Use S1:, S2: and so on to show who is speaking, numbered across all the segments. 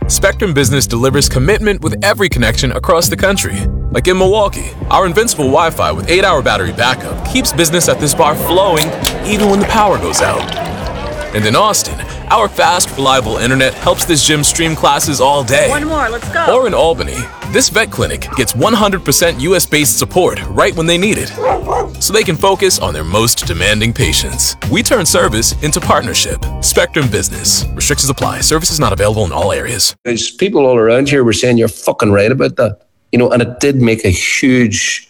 S1: Spectrum Business delivers commitment with every connection across the country. Like in Milwaukee, our invincible Wi-Fi with 8-hour battery backup keeps business at this bar flowing even when the power goes out. And in Austin, our fast, reliable internet helps this gym stream classes all day.
S2: One more, let's go.
S1: Or in Albany, this vet clinic gets 100% US-based support right when they need it, so they can focus on their most demanding patients. We turn service into partnership. Spectrum Business. Restrictions apply. Services not available in all areas.
S3: There's people all around here were saying you're fucking right about that. And it did make a huge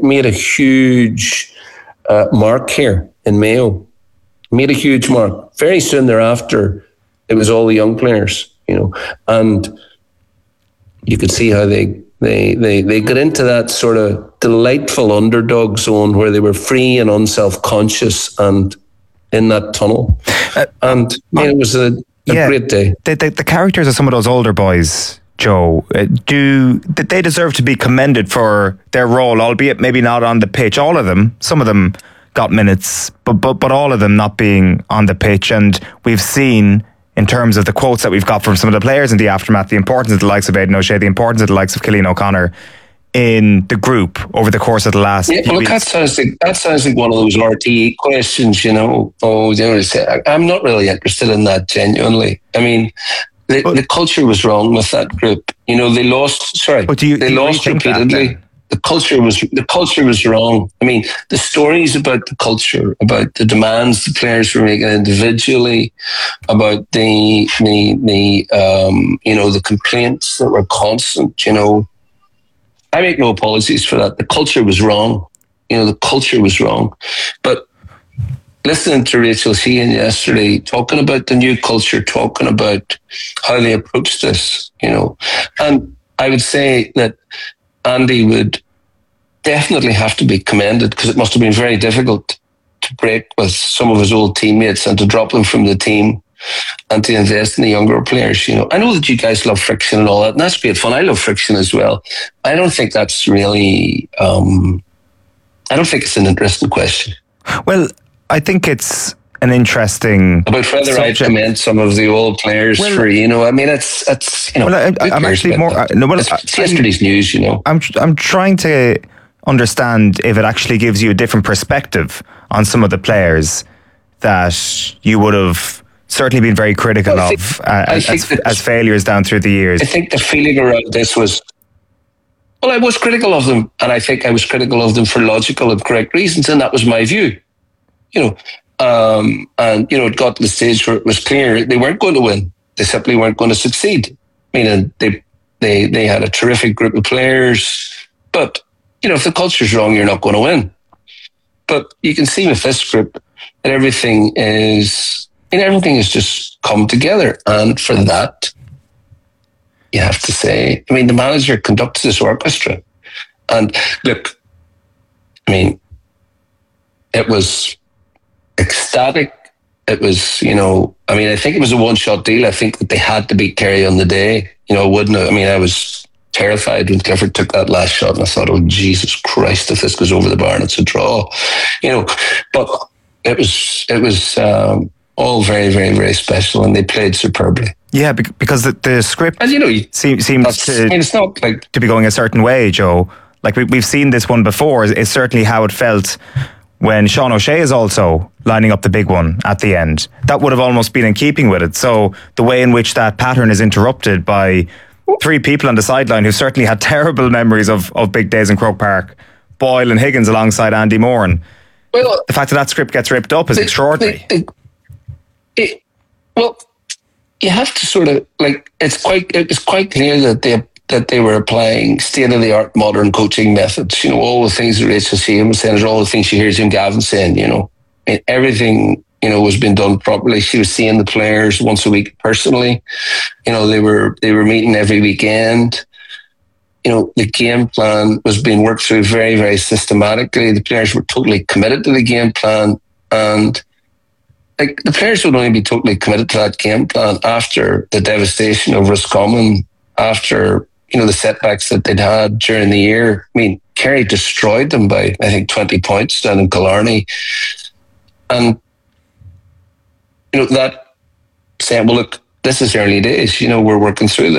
S3: mark here in Mayo. Made a huge mark. Very soon thereafter, it was all the young players, and you could see how they got into that sort of delightful underdog zone where they were free and unself-conscious and in that tunnel. And it was a great day.
S4: The characters of some of those older boys, Joe, they deserve to be commended for their role, albeit maybe not on the pitch. All of them, some of them got minutes, but all of them not being on the pitch. And we've seen, in terms of the quotes that we've got from some of the players in the aftermath, the importance of the likes of Aidan O'Shea, the importance of the likes of Cillian O'Connor in the group over the course of the last few weeks.
S3: That sounds like one of those RTE questions, I'm not really interested in that, genuinely. I mean, the culture was wrong with that group. They lost. They lost repeatedly. The culture was wrong. I mean, the stories about the culture, about the demands the players were making individually, about the complaints that were constant. I make no apologies for that. The culture was wrong. The culture was wrong. But listening to Rachel Sheehan yesterday, talking about the new culture, talking about how they approached this, and I would say that Andy would definitely have to be commended, because it must have been very difficult to break with some of his old teammates and to drop them from the team and to invest in the younger players. I know that you guys love friction and all that, and that's great fun. I love friction as well. I don't think that's really, I don't think it's an interesting question.
S4: Well, I think it's an interesting
S3: about whether subject. I commend some of the old players for, I mean, it's
S4: I'm actually more,
S3: it's yesterday's news,
S4: I'm trying to understand if it actually gives you a different perspective on some of the players that you would have certainly been very critical of as failures down through the years.
S3: I think the feeling around this was, I was critical of them, and I think I was critical of them for logical and correct reasons, and that was my view. It got to the stage where it was clear they weren't going to win. They simply weren't going to succeed. Meaning they had a terrific group of players, but if the culture's wrong, you're not going to win. But you can see with this group that everything has just come together, and for that, you have to say, the manager conducts this orchestra, and look, it was ecstatic. It was, I think it was a one-shot deal. I think that they had to beat Kerry on the day. I was terrified when Clifford took that last shot, and I thought, oh, Jesus Christ, if this goes over the bar and it's a draw. But it was all very, very, very special, and they played superbly.
S4: Yeah, because the script
S3: and,
S4: seems
S3: it's not like
S4: to be going a certain way, Joe. Like we've seen this one before. It's certainly how it felt when Sean O'Shea is also lining up the big one at the end. That would have almost been in keeping with it. So the way in which that pattern is interrupted by three people on the sideline who certainly had terrible memories of big days in Croke Park, Boyle and Higgins alongside Andy Moran. Well, the fact that script gets ripped up is extraordinary.
S3: You have to sort of it's quite clear that they were applying state-of-the-art modern coaching methods. All the things that Rachel Sheehan was saying, all the things she hears Jim Gavin saying. Everything was being done properly. She was seeing the players once a week personally. They were meeting every weekend. The game plan was being worked through very, very systematically. The players were totally committed to the game plan, and the players would only be totally committed to that game plan after the devastation of Roscommon, after the setbacks that they'd had during the year. Kerry destroyed them by, I think, 20 points down in Killarney. And, that saying, well, look, this is early days, we're working through this.